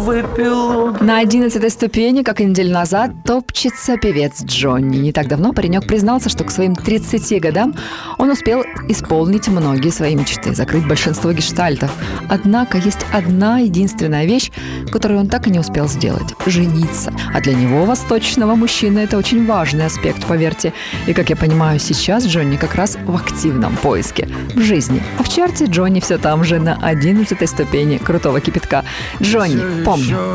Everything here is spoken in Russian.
в эпилоге. На 11-й ступени, как и неделю назад, топчется певец Джонни. Не так давно паренек признался, что к своим 30 годам он успел исполнить многие свои мечты, закрыть большинство гештальтов. Однако есть одна единственная вещь, которую он так и не успел сделать – жениться. А для него, восточного мужчины, это очень важный аспект, поверьте. И, как я понимаю, сейчас Джонни как раз в активном поиске в жизни. А в чарте Джонни все там же, на 11-й ступени крутого кипятка. Джонни, помню,